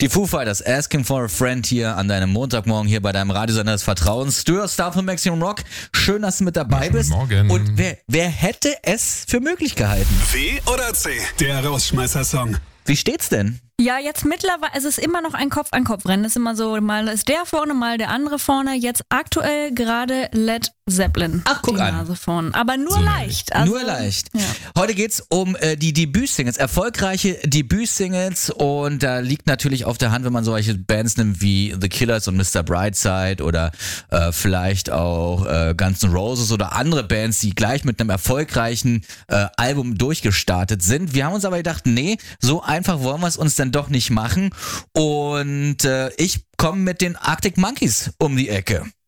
Die Foo Fighters, Asking for a Friend hier an deinem Montagmorgen hier bei deinem Radiosender des Vertrauens. Du hörst Star von Maximum Rock. Schön, dass du mit dabei bist. Morgen. Und wer hätte es für möglich gehalten? W oder C, der Rausschmeißer-Song. Wie steht's denn? Ja, jetzt mittlerweile, es ist immer noch ein Kopf-an-Kopf-Rennen. Es ist immer so, mal ist der vorne, mal der andere vorne. Jetzt aktuell gerade Led Zeppelin. Ach, guck die an. Nase vorn. Aber nur So leicht. Also, Nur leicht. Ja. Heute geht's um die Debütsingles, erfolgreiche Debütsingles, und da liegt natürlich auf der Hand, wenn man solche Bands nimmt wie The Killers und Mr. Brightside oder vielleicht auch Guns N' Roses oder andere Bands, die gleich mit einem erfolgreichen Album durchgestartet sind. Wir haben uns aber gedacht, nee, so einfach wollen wir es uns dann doch nicht machen, und ich komme mit den Arctic Monkeys um die Ecke.